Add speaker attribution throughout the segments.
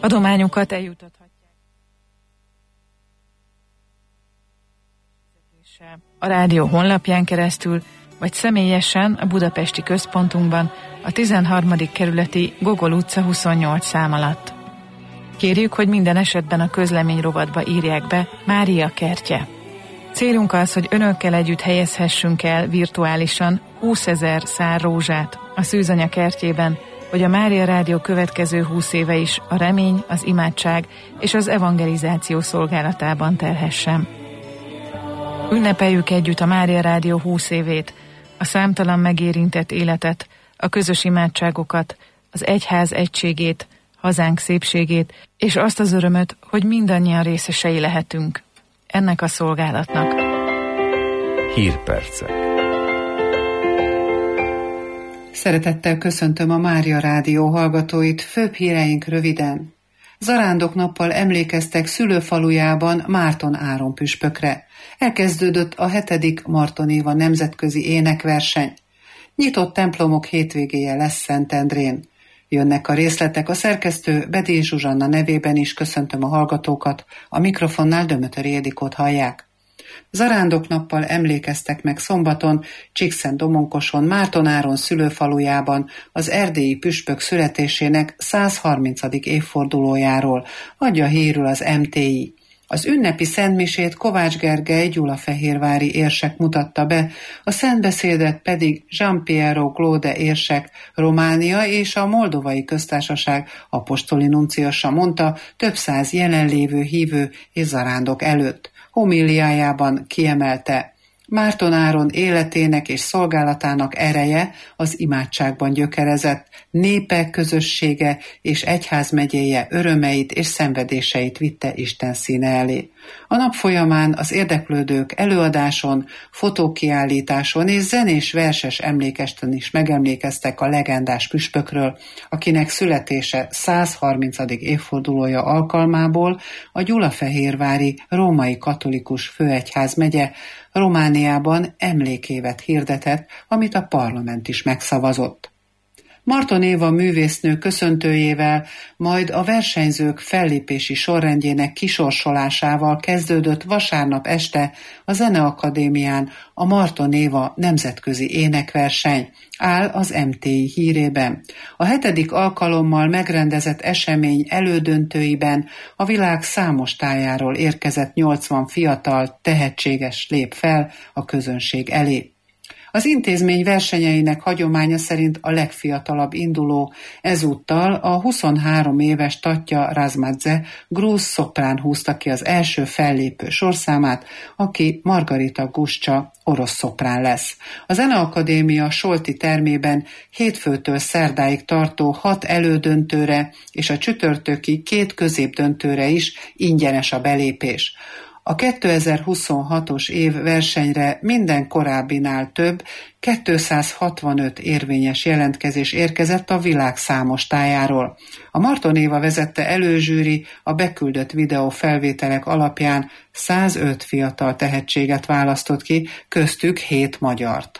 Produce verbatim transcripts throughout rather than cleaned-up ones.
Speaker 1: Adományukat eljutathatják a rádió honlapján keresztül, vagy személyesen a budapesti központunkban, a tizenharmadik kerületi Gogol utca huszonnyolc szám alatt. Kérjük, hogy minden esetben a közlemény rovatba írják be Mária kertje. Célunk az, hogy önökkel együtt helyezhessünk el virtuálisan húszezer szár rózsát a Szűzanya kertjében, hogy a Mária Rádió következő húsz éve is a remény, az imádság és az evangelizáció szolgálatában terhessen. Ünnepeljük együtt a Mária Rádió húsz évét, a számtalan megérintett életet, a közös imádságokat, az egyház egységét, hazánk szépségét, és azt az örömöt, hogy mindannyian részesei lehetünk ennek a szolgálatnak.
Speaker 2: Hírpercek.
Speaker 3: Szeretettel köszöntöm a Mária Rádió hallgatóit, főbb híreink röviden. Zarándok nappal emlékeztek szülőfalujában Márton Áron püspökre. Elkezdődött a hetedik Marton Éva nemzetközi énekverseny. Nyitott templomok hétvégéje lesz Szentendrén. Jönnek a részletek, a szerkesztő Bedély Zsuzsanna nevében is köszöntöm a hallgatókat, a mikrofonnál Dömötöri Edikót hallják. Zarándok nappal emlékeztek meg szombaton Csíkszentdomonkoson Márton Áron szülőfalujában az erdélyi püspök születésének százharmincadik évfordulójáról, adja hírül az em té i. Az ünnepi szentmisét Kovács Gergely gyulafehérvári érsek mutatta be, a szentbeszédet pedig Gian-Piero Glode érsek Románia és a Moldovai Köztársaság apostoli nunciusa mondta több száz jelenlévő hívő és zarándok előtt. Homíliájában kiemelte: Márton Áron életének és szolgálatának ereje az imádságban gyökerezett, népek közössége és egyházmegyéje örömeit és szenvedéseit vitte Isten színe elé. A nap folyamán az érdeklődők előadáson, fotókiállításon és zenés verses emlékesten is megemlékeztek a legendás püspökről, akinek születése százharmincadik évfordulója alkalmából a gyulafehérvári római katolikus főegyházmegye Romániában emlékévet hirdetett, amit a parlament is megszavazott. Marton Éva művésznő köszöntőjével, majd a versenyzők fellépési sorrendjének kisorsolásával kezdődött vasárnap este a Zeneakadémián a Marton Éva nemzetközi énekverseny, áll az em té i hírében. A hetedik alkalommal megrendezett esemény elődöntőiben a világ számos tájáról érkezett nyolcvan fiatal, tehetséges lép fel a közönség elé. Az intézmény versenyeinek hagyománya szerint a legfiatalabb induló ezúttal a huszonhárom éves Tatja Razmadze grúz szoprán húzta ki az első fellépő sorszámát, aki Margarita Guscsa orosz szoprán lesz. A Zeneakadémia Solti termében hétfőtől szerdáig tartó hat elődöntőre és a csütörtöki két középdöntőre is ingyenes a belépés. A kétezer-huszonhatos év versenyre minden korábbinál több, kétszázhatvanöt érvényes jelentkezés érkezett a világ számos tájáról. A Marton Éva vezette előzsűri a beküldött videó felvételek alapján százöt fiatal tehetséget választott ki, köztük hét magyart.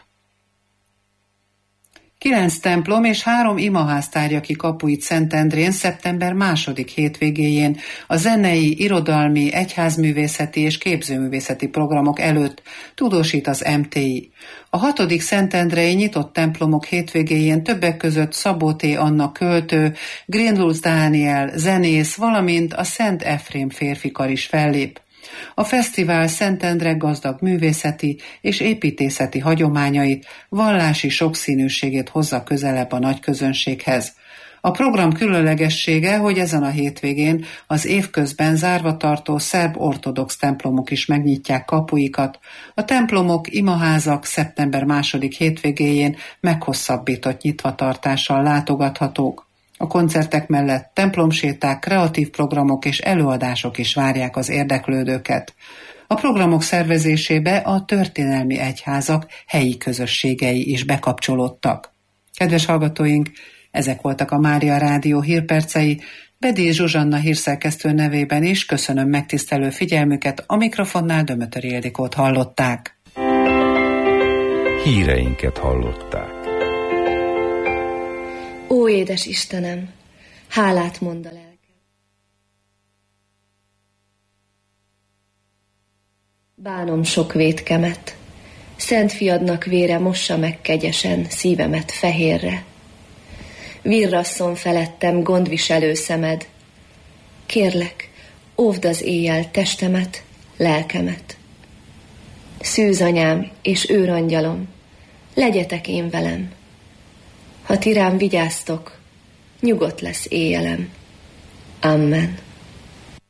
Speaker 3: Kilenc templom és három imaház tárja ki kapuit Szentendrén szeptember második hétvégéjén a zenei, irodalmi, egyházművészeti és képzőművészeti programok előtt, tudósít az em té i. A hatodik szentendrei nyitott templomok hétvégéjén többek között Szabó T. Anna költő, Grindlus Dániel zenész, valamint a Szent Efrém férfikar is fellép. A fesztivál Szentendre gazdag művészeti és építészeti hagyományait, vallási sokszínűségét hozza közelebb a nagy közönséghez. A program különlegessége, hogy ezen a hétvégén az évközben zárva tartó szerb ortodox templomok is megnyitják kapuikat. A templomok, imaházak szeptember második hétvégéjén meghosszabbított nyitvatartással látogathatók. A koncertek mellett templomséták, kreatív programok és előadások is várják az érdeklődőket. A programok szervezésébe a történelmi egyházak helyi közösségei is bekapcsolódtak. Kedves hallgatóink, ezek voltak a Mária Rádió hírpercei. Bedély Zsuzsanna hírszerkesztő nevében is köszönöm megtisztelő figyelmüket, a mikrofonnál Dömötöri Ildikót hallották.
Speaker 2: Híreinket hallották.
Speaker 4: Ó, édes Istenem, hálát mond a lelkem.
Speaker 2: Bánom sok vétkemet, Szent Fiadnak vére mossa meg kegyesen szívemet fehérre. Virrasszon felettem gondviselő szemed, kérlek, óvd az éjjel testemet, lelkemet. Szűz anyám és őrangyalom, legyetek én velem. Ha ti rám vigyáztok, nyugodt lesz éjjelem. Amen.